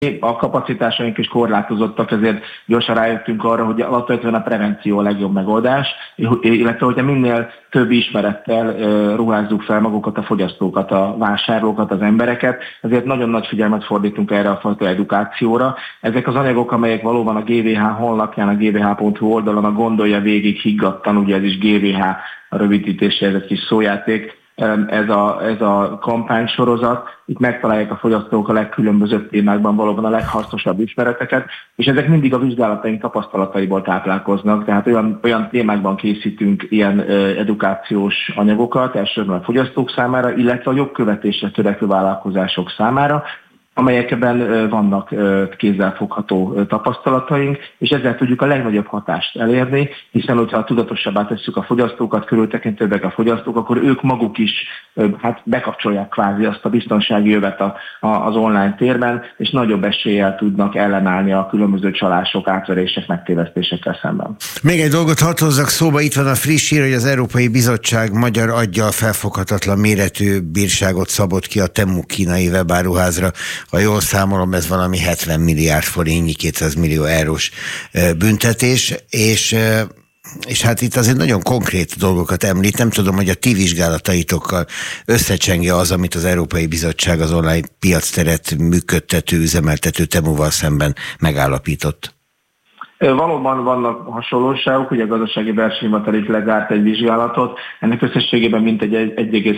A kapacitásaink is korlátozottak, ezért gyorsan rájöttünk arra, hogy alapvetően a prevenció a legjobb megoldás, illetve hogyha minél több ismerettel ruházzuk fel magukat, a fogyasztókat, a vásárlókat, az embereket, ezért nagyon nagy figyelmet fordítunk erre a fajta edukációra. Ezek az anyagok, amelyek valóban a GVH honlapján, a gvh.hu oldalon a gondolja végig higgadtan, ugye ez is GVH a rövidítése, ez egy kis szójáték, ez a kampánysorozat, itt megtalálják a fogyasztók a legkülönbözőbb témákban valóban a leghasznosabb ismereteket, és ezek mindig a vizsgálataink tapasztalataiból táplálkoznak, tehát olyan témákban készítünk ilyen edukációs anyagokat, elsősorban a fogyasztók számára, illetve a jogkövetésre törekvő vállalkozások számára, amelyekben vannak kézzelfogható tapasztalataink, és ezzel tudjuk a legnagyobb hatást elérni, hiszen hogyha tudatosabbá tesszük a fogyasztókat, körültekintőbbek a fogyasztók, akkor ők maguk is bekapcsolják kvázi azt a biztonsági jövet az online térben, és nagyobb eséllyel tudnak ellenállni a különböző csalások, átverések, megtévesztésekkel szemben. Még egy dolgot hadd hozzak szóba, itt van a friss hír, hogy az Európai Bizottság magyar aggyal felfoghatatlan méretű bírságot szabott ki a Temu kínai webáruházra. Ha jól számolom, ez valami 70 milliárd forintnyi, 200 millió eurós büntetés, és hát itt azért nagyon konkrét dolgokat említ. Nem tudom, hogy a ti vizsgálataitokkal összecsengje az, amit az Európai Bizottság az online piacteret működtető, üzemeltető Temuval szemben megállapított. Valóban vannak hasonlóságok, ugye a gazdasági versenyhivatal is lezárt egy vizsgálatot, ennek összességében mintegy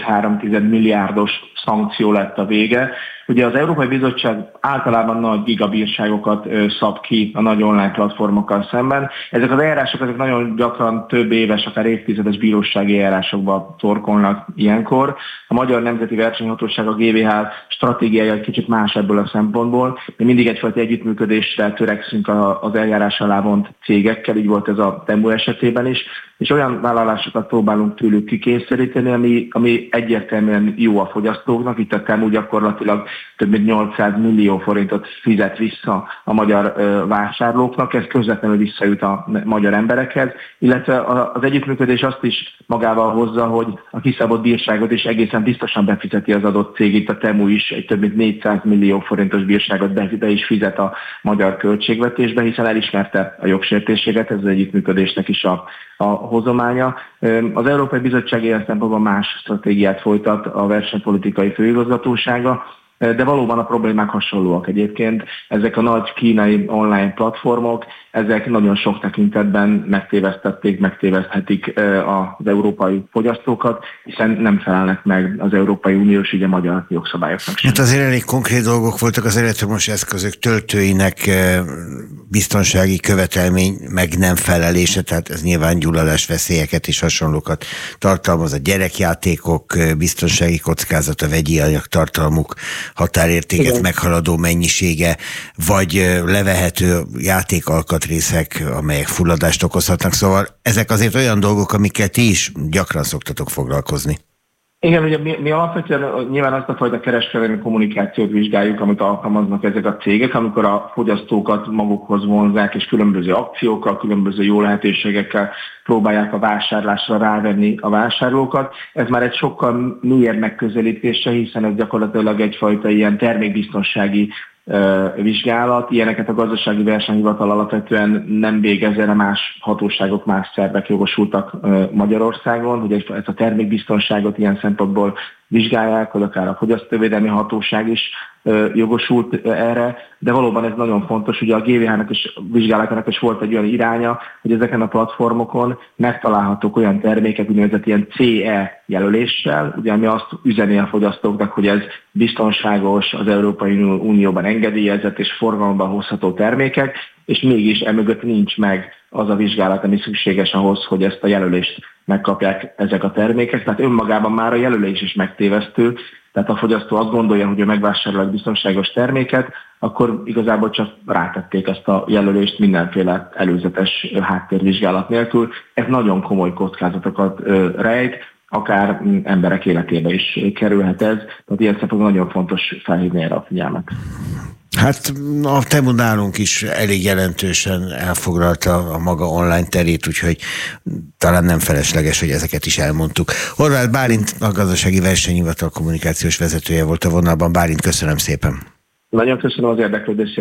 1,3 milliárdos szankció lett a vége. Ugye az Európai Bizottság általában nagy gigabírságokat szab ki a nagy online platformokkal szemben. Ezek az eljárások ezek nagyon gyakran több éves, akár évtizedes bírósági eljárásokba torkolnak ilyenkor. A Magyar Nemzeti Versenyhatóság, a GVH stratégiája egy kicsit más ebből a szempontból. Mi mindig egyfajta együttműködésre törekszünk az eljárás alá vont cégekkel, így volt ez a Temu esetében is, és olyan vállalásokat próbálunk tőlük kikényszeríteni, ami egyértelműen jó a fogyasztóknak. Itt a Temu gyakorlatilag több mint 800 millió forintot fizet vissza a magyar vásárlóknak, ez közvetlenül visszajut a magyar emberekhez, illetve az együttműködés azt is magával hozza, hogy a kiszabott bírságot is egészen biztosan befizeti az adott cég, itt a Temu is egy több mint 400 millió forintos bírságot be is fizet a magyar költségvetésbe, hiszen elismerte a jogsértésséget, ez az együttműködésnek is a hozománya. Az Európai Bizottság ilyen szempontból más stratégiát folytat a versenypolitikai főigazgatósága, de valóban a problémák hasonlóak egyébként. Ezek a nagy kínai online platformok, ezek nagyon sok tekintetben megtéveszthetik az európai fogyasztókat, hiszen nem felelnek meg az Európai Uniós, ugye magyar jogszabályoknak sem. Hát azért elég konkrét dolgok voltak az elektromos eszközök töltőinek biztonsági követelmény meg nem felelése, tehát ez nyilván gyulladás veszélyeket és hasonlókat tartalmaz, a gyerekjátékok biztonsági kockázata, vegyi anyagtartalmuk, határértéket meghaladó mennyisége, vagy levehető játékalkatrészek, amelyek fulladást okozhatnak. Szóval ezek azért olyan dolgok, amikkel ti is gyakran szoktatok foglalkozni. Igen, ugye mi alapvetően nyilván azt a fajta kereskedelmi kommunikációt vizsgáljuk, amit alkalmaznak ezek a cégek, amikor a fogyasztókat magukhoz vonzák, és különböző akciókkal, különböző jó lehetőségekkel próbálják a vásárlásra rávenni a vásárlókat. Ez már egy sokkal mélyebb megközelítése, hiszen ez gyakorlatilag egyfajta ilyen termékbiztonsági vizsgálat. Ilyeneket a gazdasági versenyhivatal alapvetően nem végez, erre más hatóságok, más szervek jogosultak Magyarországon, hogy ezt a termékbiztonságot ilyen szempontból vizsgálják, hogy akár a fogyasztóvédelmi hatóság is jogosult erre, de valóban ez nagyon fontos, ugye a GVH-nak is vizsgálatának is volt egy olyan iránya, hogy ezeken a platformokon megtalálhatók olyan termékek, úgynevezett ilyen CE jelöléssel, ugye ami azt üzeni a fogyasztóknak, hogy ez biztonságos, az Európai Unióban engedélyezett és forgalomban hozható termékek, és mégis emögött nincs meg az a vizsgálat, ami szükséges ahhoz, hogy ezt a jelölést megkapják ezek a termékek. Tehát önmagában már a jelölés is megtévesztő, tehát a fogyasztó azt gondolja, hogy ő megvásárol egy biztonságos terméket, akkor igazából csak rátették ezt a jelölést mindenféle előzetes háttérvizsgálat nélkül. Ez nagyon komoly kockázatokat rejt, akár emberek életébe is kerülhet ez, tehát ilyen szempontból nagyon fontos felhívni erre a figyelmet. Hát a Temu nálunk is elég jelentősen elfoglalta a maga online terét, úgyhogy talán nem felesleges, hogy ezeket is elmondtuk. Horváth Bálint, a Gazdasági Versenyhivatal kommunikációs vezetője volt a vonalban. Bálint, köszönöm szépen. Nagyon köszönöm az érdeklődést.